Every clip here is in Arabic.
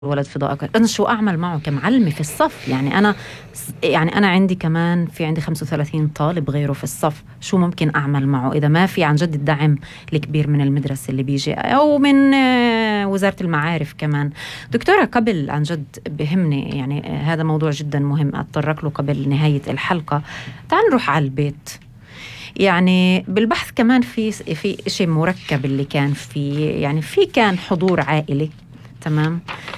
الولد في ضائقة، أنا شو أعمل معه كمعلمة في الصف؟ يعني أنا عندي كمان عندي 35 طالب غيره في الصف، شو ممكن أعمل معه إذا ما في عن جد الدعم الكبير من المدرسة اللي بيجي أو من وزارة المعارف كمان. دكتورة، قبل عن جد بهمني يعني هذا موضوع جدا مهم أتطرق له قبل نهاية الحلقة. تعال نروح على البيت. يعني بالبحث كمان في شيء مركب اللي كان يعني كان حضور عائلي، تمام.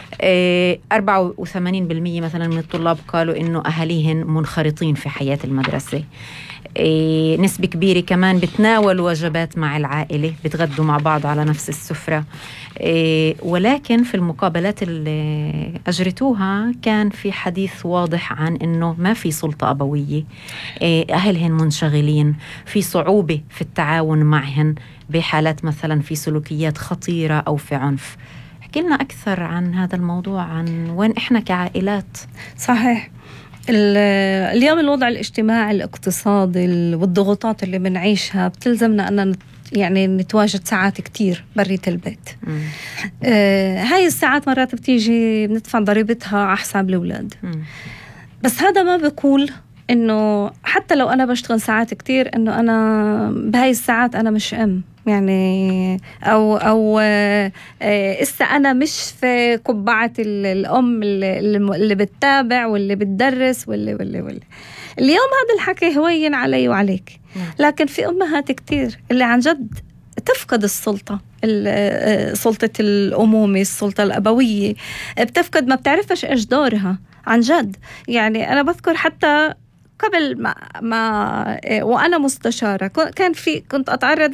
84% مثلا من الطلاب قالوا إنه أهاليهن منخرطين في حياة المدرسة. نسبة كبيرة كمان بتناول وجبات مع العائلة، بتغدوا مع بعض على نفس السفرة. ولكن في المقابلات اللي أجرتوها كان في حديث واضح عن إنه ما في سلطة أبوية، أهلهن منشغلين، في صعوبة في التعاون معهن بحالات مثلا في سلوكيات خطيرة أو في عنف. احكي لنا أكثر عن هذا الموضوع، عن وين إحنا كعائلات. صحيح. اليوم الوضع الاجتماعي الاقتصادي والضغوطات اللي بنعيشها بتلزمنا أن يعني نتواجد ساعات كتير برية البيت. هاي الساعات مرات بتيجي بندفع ضريبتها على حساب الأولاد. بس هذا ما بقول إنه حتى لو أنا بشتغل ساعات كتير إنه أنا بهاي الساعات أنا مش يعني أو إسا أنا مش في قبعة الأم اللي بتتابع واللي بتدرس واللي اليوم هذا الحكي هوين علي وعليك. لكن في أمهات كتير اللي عن جد تفقد سلطة الأمومة، السلطة الأبوية بتفقد، ما بتعرفش إيش دورها عن جد. يعني أنا بذكر حتى قبل ما وأنا مستشارة كنت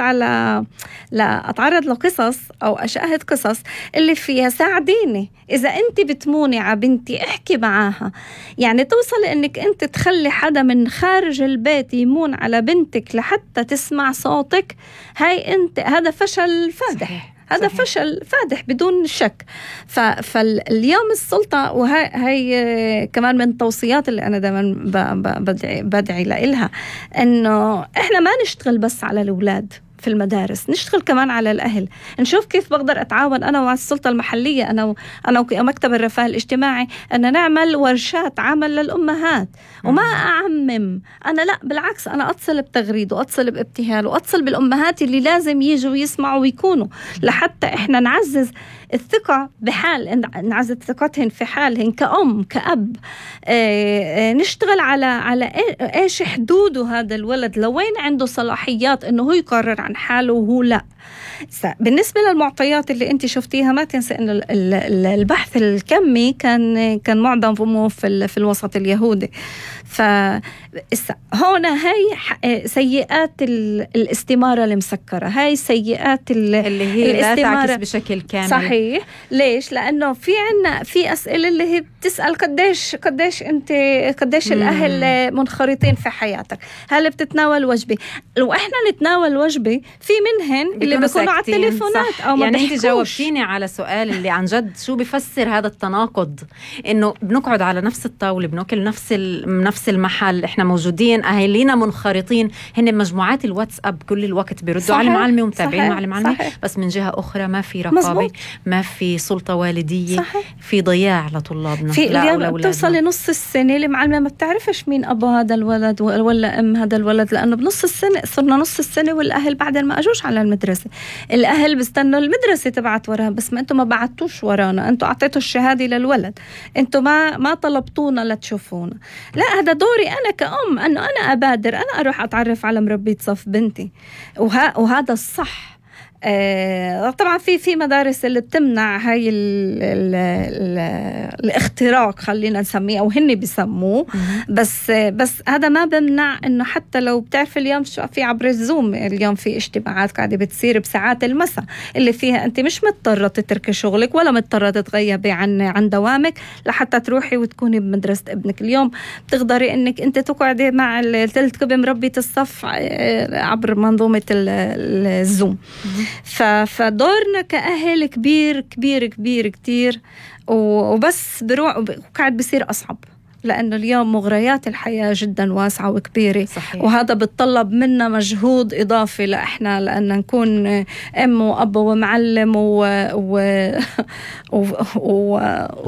أتعرض لقصص أو أشاهد قصص اللي فيها ساعديني، إذا أنت بتموني على بنتي احكي معاها. يعني توصل إنك أنت تخلي حدا من خارج البيت يمون على بنتك لحتى تسمع صوتك. هذا فشل فادح. هذا فشل فادح بدون شك. فاليوم السلطة، وهي كمان من التوصيات اللي أنا دائما بدعي لها، إنه إحنا ما نشتغل بس على الأولاد في المدارس، نشتغل كمان على الأهل. نشوف كيف بقدر أتعاون أنا مع السلطة المحلية، أنا ومكتب الرفاه الاجتماعي، أن نعمل ورشات عمل للأمهات. وما أعمم أنا، لا بالعكس، أنا أتصل بتغريد وأتصل بابتهال وأتصل بالأمهات اللي لازم يجوا يسمعوا ويكونوا، لحتى إحنا نعزز الثقة بحال، نعزز ثقتهن في حالهن كأم كأب. نشتغل على إيش حدوده هذا الولد، لوين عنده صلاحيات إنه هو يقرر عن حاله وهو لا. بالنسبة للمعطيات اللي أنت شفتيها، ما تنسى إنه البحث الكمي كان معظمه في الوسط اليهودي. هنا هاي سيئات الاستمارة المسكرة، هاي سيئات اللي هي لا تعكس بشكل كامل. صحيح. ليش؟ لأنه في أسئلة اللي هي بتسأل قديش الأهل منخرطين في حياتك، هل بتتناول وجبة؟ لو إحنا نتناول وجبة، في منهن اللي بيكونوا على التليفونات أو ما يعني بيحكوش. أنت جاوبتيني على سؤال اللي عن جد شو بيفسر هذا التناقض، إنه بنقعد على نفس الطاولة، بناكل نفس المحل، إحنا موجودين، أهالينا منخرطين، هن مجموعات الواتساب كل الوقت بيردوا على المعلمة ومتابعين مع المعلمة. بس من جهة أخرى ما في رقابة. مزبوط. ما في سلطة والدية. صحيح. في ضياع لطلابنا. في اليوم بتوصل لنص السنة المعلمة ما بتعرفش مين أبو هذا الولد ولا أم هذا الولد، لأنه بنص السنة صرنا نص السنة والأهل بعدين ما أجوش على المدرسة. الأهل بيستنوا المدرسة تبعت وراها، بس ما أنتم ما بعتوش ورانا، أنتم أعطيتوا الشهادة للولد، أنتم ما طلبتونا لتشوفونا. لا، هذا دوري أنا كأم، أنه أنا أبادر، أنا أروح أتعرف على مربية صف بنتي، وهذا الصح. طبعا في مدارس اللي بتمنع هاي الاختراق، خلينا نسميه، او هن بيسموه. بس هذا ما بمنع انه حتى لو بتعرف اليوم شو في عبر الزوم، اليوم في اجتماعات قاعده بتصير بساعات المساء اللي فيها انت مش مضطره تتركي شغلك ولا مضطره تتغيبي عن دوامك لحتى تروحي وتكوني بمدرسه ابنك. اليوم بتقدري انك انت تقعدي مع تلتقي بمربية الصف عبر منظومه الزوم. فدورنا كأهل كبير كبير كبير كتير، وبس بروح وقاعد بصير أصعب لأنه اليوم مغريات الحياة جدا واسعة وكبيرة. صحيح. وهذا بتطلب منا مجهود إضافي لإحنا لأن نكون أم وأب ومعلم